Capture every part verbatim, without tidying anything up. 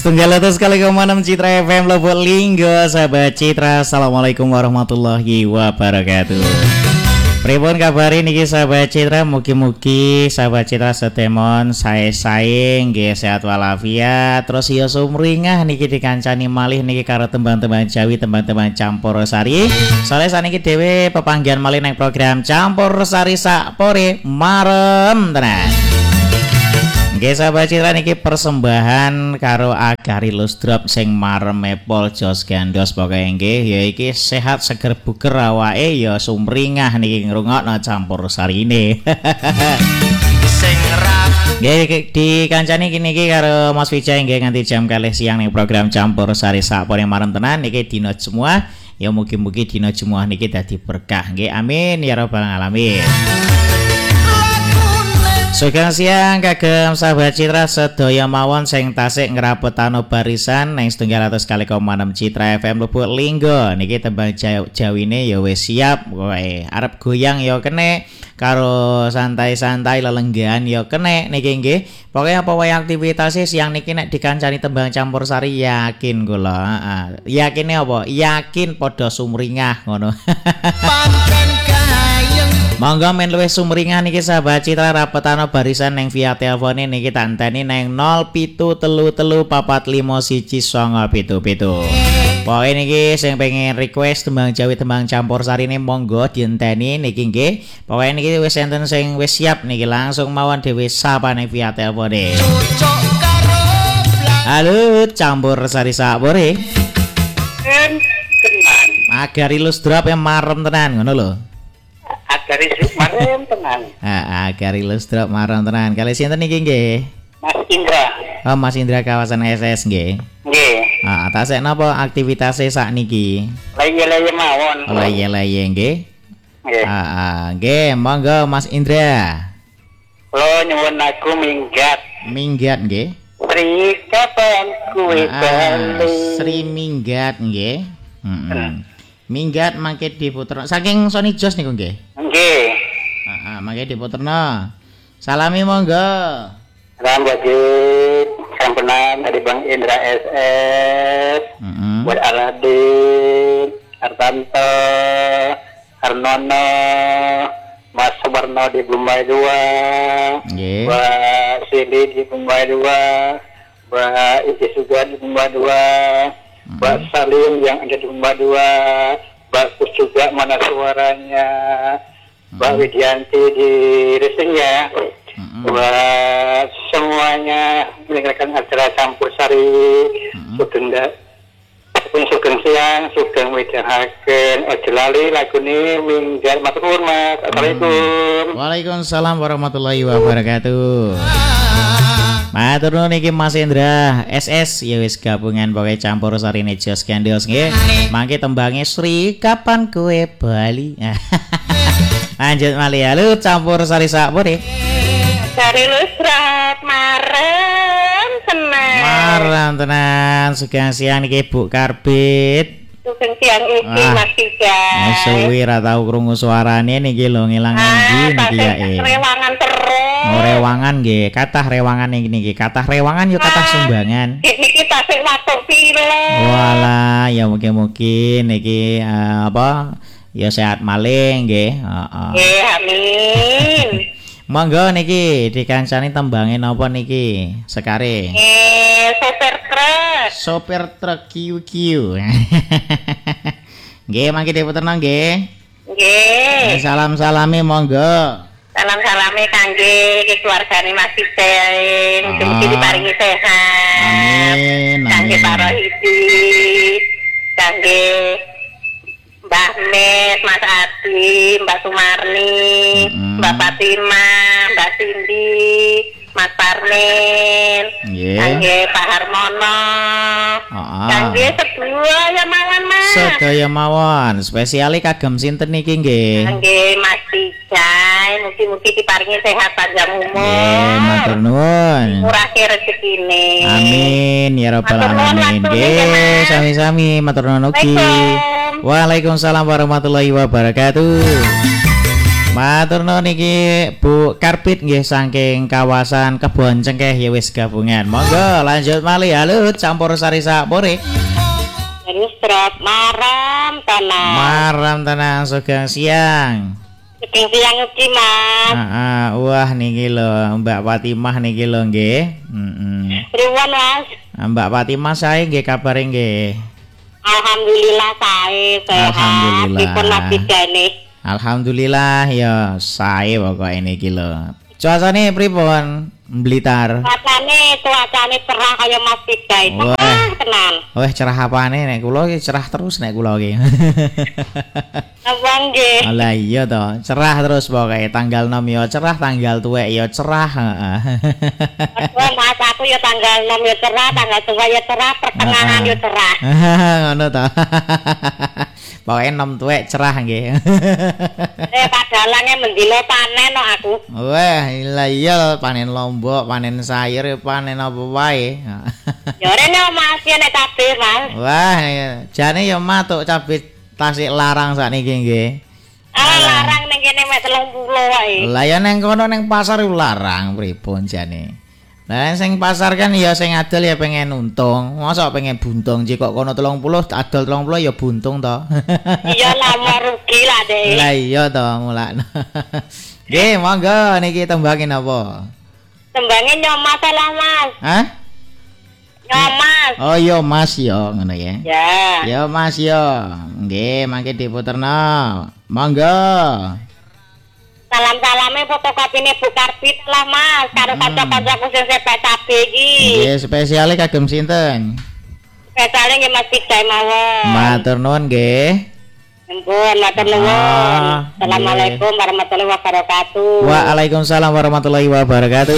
Setunggal atas kali kemana Citra F M Lubuk Linggo. Sahabat Citra, assalamualaikum warahmatullahi wabarakatuh. Pripun kabari niki sahabat Citra, mugi-mugi sahabat Citra setemon sae-sae nggih sehat walafiat. Terus ya sumringah niki dikancani malih niki karo tembang-tembang Jawi, tembang-tembang campursari. Soale saniki dhewe pepanggihan malih nang program Campursari sak pore marem tenan. Nggih sahabat Citra niki persembahan karo Agarilus Drop sing mareme Poljos Gandos pokoke nggih ya iki sehat seger buger awake ya sumringah niki ngrungokno Campursarine. Sing nggih dikancani kini iki karo Mas Wijay nggih nganti jam kalih siang ning program Campursari sak pore marem tenan niki dina semua ya mugi-mugi dina Jumat niki dadi berkah nggih amin ya rabbal alamin. Sugeng siang kagem sahabat Citra sedaya mawon sing tasik ngrapetano barisan neng setunggal atus kali koma enam Citra F M Lubuk Linggo niki tembang Jawine ya wis siap kowe arep goyang ya kene karo santai-santai lelenggahan ya kene niki nggih pokoke apa wae aktivitasé siang niki nek dikancani tembang campursari yakin kula heeh yakine apa yakin padha sumringah ngono. Monggo men luwih sumringah niki sahabat Citra rapetano barisan neng via telepon niki tak enteni neng nol pitu telu telu papat limo siji sanga pitu pitu. Pokoke niki sing pengen request tembang Jawi tembang campursari ini monggo dienteni niki nggih. Pokoke niki wis enten sing wis siap niki langsung mawon dhewe sapane via telepon. Halo Campursari sak pore. Agarilus Drop yang marem tenan ngono lho. Agarilus marem tenan. Ah, Agarilus Drop marem tenan. Kali sinten niki nggih? Mas Indra. Oh, Mas Indra kawasan S S nggih. Nggih. Ah, tak sek napa aktivitasé sak niki? Leye-leye mawon. Oh, leye-leye nggih. Nggih. Ah, ah, nggih, monggo Mas Indra. Lo nyuwun aku minggat. Minggat nggih. Sri kapan kuwi bali? Sri minggat nggih. Heeh. Minggat mangke diputerno saking Sony Jos niku nggih. Nggih. Heeh, mangke diputerno. Salami monggo. Rambut sampenan dari Bang Indra S S. Heeh. Buat Aladin, Artanto, Arnono, Mas Subarno di Bombay dua. Nggih. Mbak Sili di Bombay dua. Mbak Iti juga di Bombay dua. Mbak Salim yang ada di Mbak dua, bagus juga mana suaranya, Mbak hmm. Widianti di Racingnya, hmm. buat semuanya mendengarkan acara Campursari, hmm. sugeng pun sugeng siang, sugeng widhahaken, ojo lali lagu ini minggat matur nuwun Mas. Assalamualaikum. Waalaikumsalam warahmatullahi wabarakatuh. Matur nuwun iki Mas Indra S S ya wis gabungan pokoke Campursarine Jos Gandos nggih. Mangke tembange Sri kapan kowe bali. Lanjut malih halo Campursari sak pore. Agarilus Drop marem tenan. Marem tenan sugeng siang niki Bu Karbit. Sugeng siang iki Mas Wijay. Suwi ra tau krungu suarane niki lho ngilang ngendi niki ya e. Rewangan terus. Oh, rewangan nggih, kathah rewangan niki niki. Kathah rewangan yo kathah sumbangan. Niki tasik watuk film. Walah, ya mugi-mugi niki uh, apa? Ya sehat malih nggih. Heeh. Nggih, amin. Monggo niki dikancani tembange napa niki? Sekare. Eh, sopir truk. Sopir truk Q Q. Nggih, mangke diputerno nggih. Nggih. Salam-salami monggo. Salam-salame kangge keluargane Mas Wijay, mugi-mugi diparingi sehat. Amin. Kangge Pak Rohidi, kangge Mbah Mes, Mas Adi, Mbak Sumarni, mm-hmm. Mbak Fatima, Mbak Cindy, Mas Parmin, yeah. Kangge Pak Harmono, oh, kangge sedaya ya mawon Mas. Sedaya mawon, spesiali kagem sinten niki nggih? Kangge Mas Wijay, mugi-mugi diparingi sehat panjang umur. Nggih, matur nuwun. Murahi rezekine. Amin ya rabbal alamin. Nggih, sami-sami matur nuwun ugi. Waalaikumsalam warahmatullahi wabarakatuh. Matur nuwun niki Bu Karbit nggih saking kawasan Kebon Cengkeh ya wis gabungan. Monggo lanjut malih halo campur sari sapore. Terus terus maram tenang. Maram tenang sugeng siang. Sugeng siang ugi Mas. Heeh, wah niki lho Mbak Fatimah niki lho nggih. Heeh. Pripun Mas? Mbak Fatimah sae nggih kabare nggih. Alhamdulillah sae sehat. Alhamdulillah. Dipun abidane. Alhamdulillah ya sae pokoke niki lho. Cuacane pripun Blitar? Cuacane cuacane cerah kaya Mas Tiga itu. Wah. Ah, tenan. Wah cerah apane nek kula iki cerah terus nek kula iki. Apa nggih? Lah iya to, cerah terus pokoke tanggal enam ya cerah, tanggal tuwek ya cerah, heeh. Wah, Mas aku ya tanggal enam ya cerah, tanggal tujuh ya cerah, pertengahan ya cerah. Ngono to. Pokoke enam tuwek cerah nggih. Eh padalange mendilo panen no aku. Wah, lah iya panen lombok, panen sayur, panen apa wae. Ya rene Mas ya nek cabe Mas. Wah, jane ya matuk cabe Tasik Larang sakniki nggih. Ah larang ning kene mek telung puluh wae. Lah ya neng kono neng pasar iku larang pripun jane. Lah sing pasar kan ya sing adol ya pengen untung. Mosok pengen buntung jek kok kono telung puluh adol telung puluh ya buntung to. Iya lah mau rugi lah deh. Lah iya to mulakno. Nggih, monggo niki tembangin apa? Tembangnya nyomas lah Mas. Hah? Nyomas. Oh yo Mas yo ngono ya. Ya. Yo Mas yo. Nggih, mangke diputerno. Monggo. Salam-salame fotokopine Bu Karbit lah Mas, karo kanca-kancaku sing sepek cabe iki. Nggih, spesiale kagem sinten? Spesiale nggih Mas Tiga mawon. Matur nuwun nggih. Ampun, matur nuwun. Ah, Assalamualaikum warahmatullahi wabarakatuh. Waalaikumsalam warahmatullahi wabarakatuh.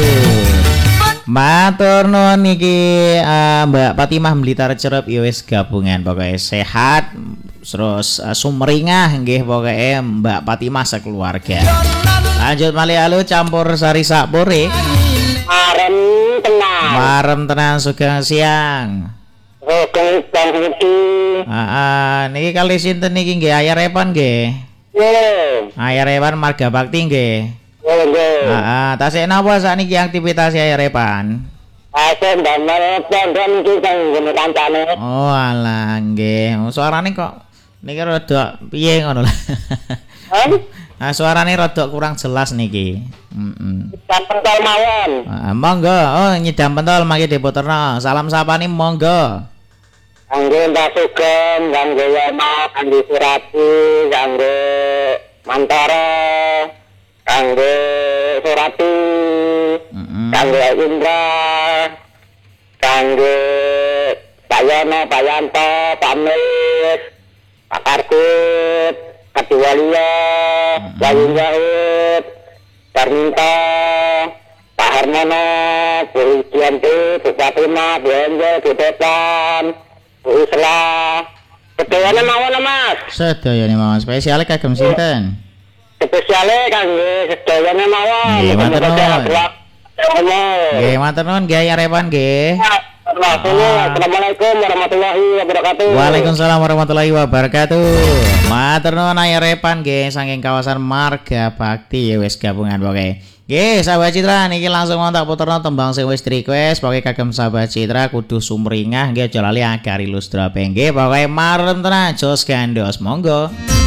Matur nuwun niki uh, Mbak Fatimah Blitar Cerep ya wis gabungan pokoke sehat terus uh, sumringah nggih pokoke Mbak Fatimah sekeluarga. Lanjut malih halo campur sari sapore. Marem tenang. Marem tenan sugeng siang. Sugeng siang iki. Heeh, niki kali sinten niki nggih Ayah Repan nggih. Yo. Ayah Repan Marga Bakti nggih. Yo yo. Heeh, tasih napa sakniki aktivitas Ayah Repan? Asem damel pondon iki kang ngene kancane. Oh alah nggih, suarane kok niki rada piye ngono lho. Hah? Nah, suarane rada kurang jelas niki. Heeh. Dan pentol mawon. Ah, monggo. Oh, nyidam pentol mangke diputerno. Salam sapane monggo. Kangge Mbak Sugeng, kangge Yama, kangge Surati, kangge Mantara, kangge Surati, Heeh. kangge Indra, kangge Pak Yono, Pak Yanto, Pak Mis, Pak Karbit, Kedua Lia, Bayu Jahit, Darminta, Pak Harmono, Bu Idianti, Bu Fatimah, Bu Enjel, Bu Depan, Bu Islah, ketuanya mawon Mas. Sedayane mawon spesiale kagem sinten? Spesiale kangge sedayane mawon. Nggih, matur nuwun. Nuwun. Nggih, matur nuwun nggih Ayah Repan nggih. Assalamualaikum warahmatullahi wabarakatuh. Waalaikumsalam warahmatullahi wabarakatuh. Matur nuwun Ayah Repan nggih saking kawasan Marga Bakti ya wis gabungan pokoke. Nggih, sahabat Citra niki langsung tak puterno tembang sing wis request pokoke kagem sahabat Citra kudu sumringah nggih aja lali agari lustra nggih pokoke marem tenan jos gandos monggo.